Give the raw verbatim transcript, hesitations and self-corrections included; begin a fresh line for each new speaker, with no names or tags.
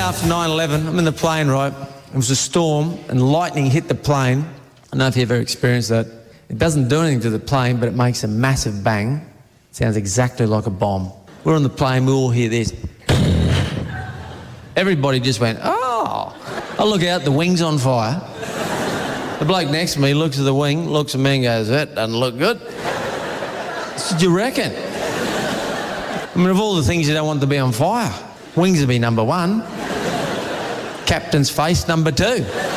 after nine eleven, I'm in the plane, right? It was a storm and lightning hit the plane. I don't know if you've ever experienced that. It doesn't do anything to the plane, but it makes a massive bang. It sounds exactly like a bomb. We're on the plane, we all hear this. Everybody just went, oh. I look out, the wing's on fire. The bloke next to me looks at the wing, looks at me and goes, that doesn't look good. What do you reckon? I mean, of all the things you don't want to be on fire, wings would be number one. Captain's face number two.